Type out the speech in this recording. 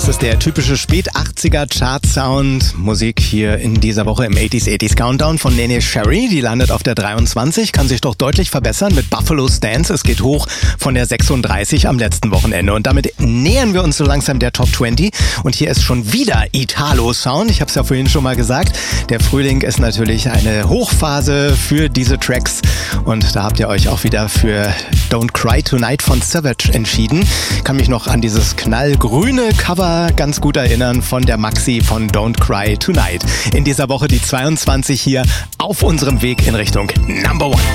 Das ist der typische Spät-80er Chart-Sound. Musik hier in dieser Woche im 80s Countdown von Neneh Cherry. Die landet auf der 23, kann sich doch deutlich verbessern mit Buffalo Stance. Es geht hoch von der 36 am letzten Wochenende. Und damit nähern wir uns so langsam der Top 20. Und hier ist schon wieder Italo-Sound. Ich habe es ja vorhin schon mal gesagt. Der Frühling ist natürlich eine Hochphase für diese Tracks. Und da habt ihr euch auch wieder für Don't Cry Tonight von Savage entschieden. Kann mich noch an dieses knallgrüne Cover ganz gut erinnern von der Maxi von Don't Cry Tonight. In dieser Woche die 22 hier auf unserem Weg in Richtung Number One.